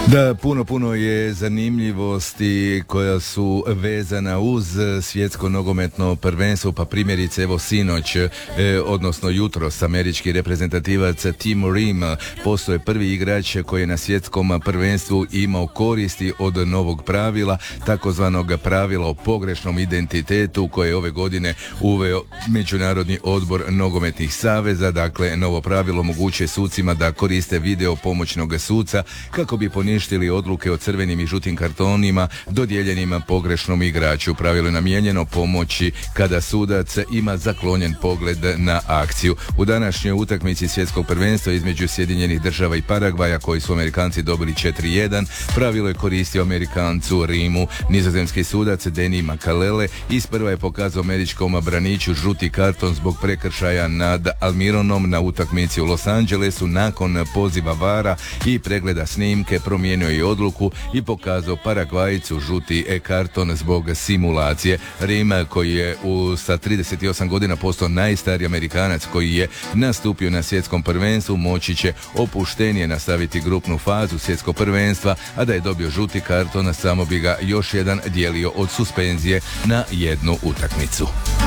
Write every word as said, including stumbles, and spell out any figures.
Da, puno, puno je zanimljivosti koja su vezana uz svjetsko nogometno prvenstvo, pa primjerice evo sinoć, e, odnosno jutros, američki reprezentativac Tim Ream postoje prvi igrač koji je na svjetskom prvenstvu imao koristi od novog pravila, takozvanog pravila o pogrešnom identitetu koje je ove godine uveo Međunarodni odbor nogometnih saveza. Dakle, novo pravilo omogućuje sucima da koriste video pomoćnog suca kako bi poništili odluke o crvenim i žutim kartonima dodijeljenima pogrešnom igraču. Pravilo je namijenjeno pomoći kada sudac ima zaklonjen pogled na akciju. U današnjoj utakmici svjetskog prvenstva između Sjedinjenih država i Paragvaja, koji su Amerikanci dobili četiri jedan, pravilo je koristio Amerikancu Rimu. Nizozemski sudac Danny Makalele isprva je pokazao američkom braniću žuti karton zbog prekršaja nad Almironom na utakmici u Los Angelesu. Nakon poziva vara i pregleda snimke promijenio je odluku i pokazao Paragvajcu žuti karton zbog simulacije. Rim, koji je u, sa trideset osam godina postao najstariji Amerikanac koji je nastupio na svjetskom prvenstvu, moći će opuštenije nastaviti grupnu fazu svjetskog prvenstva, a da je dobio žuti karton samo bi ga još jedan dijelio od suspenzije na jednu utakmicu.